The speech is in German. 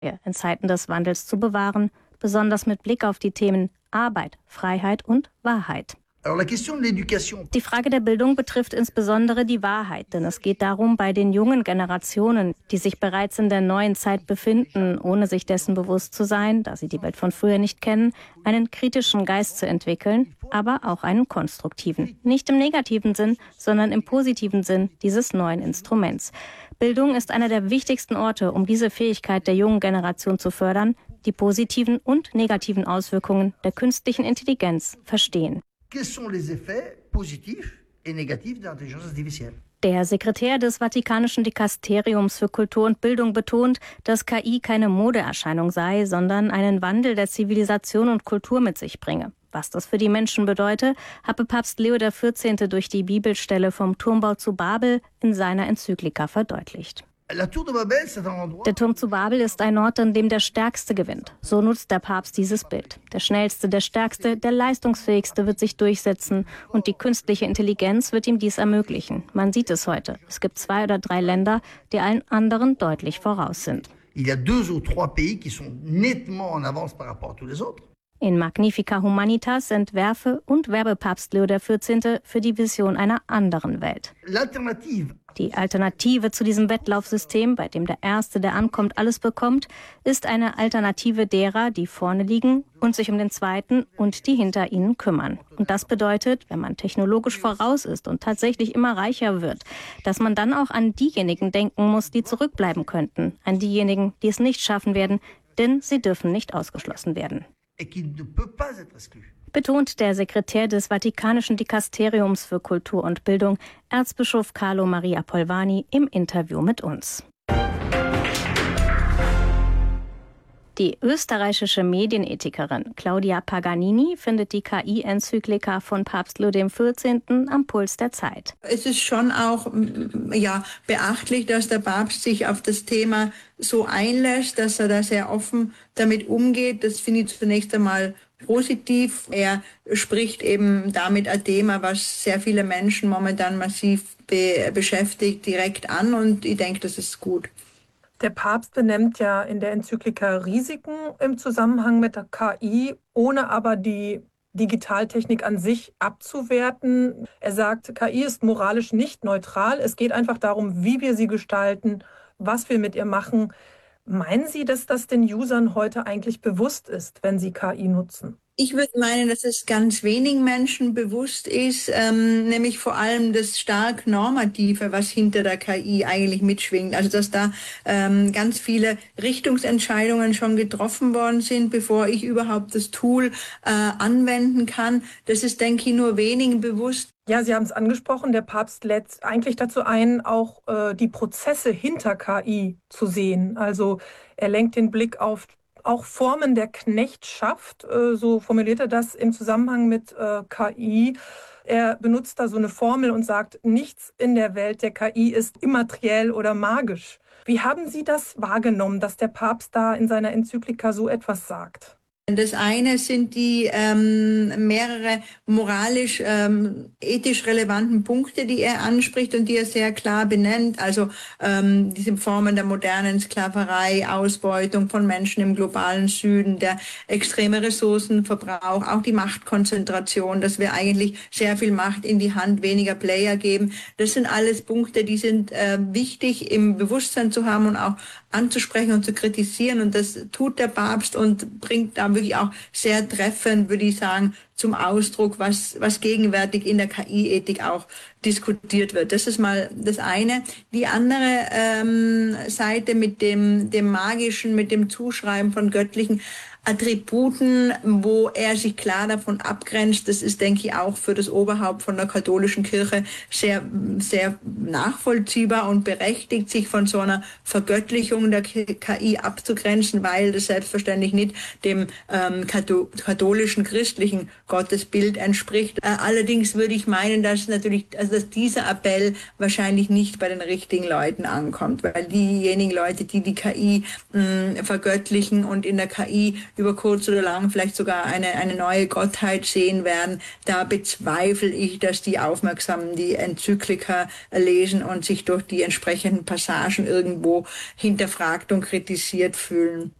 in Zeiten des Wandels zu bewahren, besonders mit Blick auf die Themen Arbeit, Freiheit und Wahrheit. Die Frage der Bildung betrifft insbesondere die Wahrheit, denn es geht darum, bei den jungen Generationen, die sich bereits in der neuen Zeit befinden, ohne sich dessen bewusst zu sein, da sie die Welt von früher nicht kennen, einen kritischen Geist zu entwickeln, aber auch einen konstruktiven. Nicht im negativen Sinn, sondern im positiven Sinn dieses neuen Instruments. Bildung ist einer der wichtigsten Orte, um diese Fähigkeit der jungen Generation zu fördern, die positiven und negativen Auswirkungen der künstlichen Intelligenz verstehen. Der Sekretär des Vatikanischen Dikasteriums für Kultur und Bildung betont, dass KI keine Modeerscheinung sei, sondern einen Wandel der Zivilisation und Kultur mit sich bringe. Was das für die Menschen bedeute, habe Papst Leo XIV. Durch die Bibelstelle vom Turmbau zu Babel in seiner Enzyklika verdeutlicht. Der Turm zu Babel ist ein Ort, an dem der Stärkste gewinnt. So nutzt der Papst dieses Bild. Der Schnellste, der Stärkste, der Leistungsfähigste wird sich durchsetzen und die künstliche Intelligenz wird ihm dies ermöglichen. Man sieht es heute. Es gibt 2 oder 3 Länder, die allen anderen deutlich voraus sind. In Magnifica Humanitas entwerfe und werbe Papst Leo XIV. Für die Vision einer anderen Welt. Die Alternative zu diesem Wettlaufsystem, bei dem der Erste, der ankommt, alles bekommt, ist eine Alternative derer, die vorne liegen und sich um den Zweiten und die hinter ihnen kümmern. Und das bedeutet, wenn man technologisch voraus ist und tatsächlich immer reicher wird, dass man dann auch an diejenigen denken muss, die zurückbleiben könnten, an diejenigen, die es nicht schaffen werden, denn sie dürfen nicht ausgeschlossen werden. Betont der Sekretär des Vatikanischen Dikasteriums für Kultur und Bildung, Erzbischof Carlo Maria Polvani, im Interview mit uns. Die österreichische Medienethikerin Claudia Paganini findet die KI-Enzyklika von Papst Leo XIV. Am Puls der Zeit. Es ist schon auch beachtlich, dass der Papst sich auf das Thema so einlässt, dass er da sehr offen damit umgeht. Das finde ich zunächst einmal positiv. Er spricht eben damit ein Thema, was sehr viele Menschen momentan massiv beschäftigt, direkt an, und ich denke, das ist gut. Der Papst benennt ja in der Enzyklika Risiken im Zusammenhang mit der KI, ohne aber die Digitaltechnik an sich abzuwerten. Er sagt, KI ist moralisch nicht neutral. Es geht einfach darum, wie wir sie gestalten, was wir mit ihr machen. Meinen Sie, dass das den Usern heute eigentlich bewusst ist, wenn sie KI nutzen? Ich würde meinen, dass es ganz wenigen Menschen bewusst ist, nämlich vor allem das stark Normative, was hinter der KI eigentlich mitschwingt. Also dass da ganz viele Richtungsentscheidungen schon getroffen worden sind, bevor ich überhaupt das Tool anwenden kann. Das ist, denke ich, nur wenigen bewusst. Ja, Sie haben es angesprochen, der Papst lädt eigentlich dazu ein, auch die Prozesse hinter KI zu sehen. Also er lenkt den Blick auf auch Formen der Knechtschaft, so formuliert er das im Zusammenhang mit KI. Er benutzt da so eine Formel und sagt, nichts in der Welt der KI ist immateriell oder magisch. Wie haben Sie das wahrgenommen, dass der Papst da in seiner Enzyklika so etwas sagt? Das eine sind die mehrere moralisch, ethisch relevanten Punkte, die er anspricht und die er sehr klar benennt. Also diese Formen der modernen Sklaverei, Ausbeutung von Menschen im globalen Süden, der extreme Ressourcenverbrauch, auch die Machtkonzentration, dass wir eigentlich sehr viel Macht in die Hand weniger Player geben. Das sind alles Punkte, die sind wichtig im Bewusstsein zu haben und auch anzusprechen und zu kritisieren. Und das tut der Papst und bringt da wirklich auch sehr treffend, würde ich sagen, zum Ausdruck, was gegenwärtig in der KI-Ethik auch diskutiert wird. Das ist mal das eine. Die andere Seite mit dem Magischen, mit dem Zuschreiben von göttlichen Attributen, wo er sich klar davon abgrenzt, das ist, denke ich, auch für das Oberhaupt von der katholischen Kirche sehr, sehr nachvollziehbar und berechtigt, sich von so einer Vergöttlichung der KI abzugrenzen, weil das selbstverständlich nicht dem katholischen, christlichen Gottesbild entspricht. Allerdings würde ich meinen, dass dass dieser Appell wahrscheinlich nicht bei den richtigen Leuten ankommt, weil diejenigen Leute, die die KI vergöttlichen und in der KI über kurz oder lang vielleicht sogar eine neue Gottheit sehen werden, da bezweifle ich, dass die Aufmerksamen die Enzyklika lesen und sich durch die entsprechenden Passagen irgendwo hinterfragen hinterfragt und kritisiert fühlen.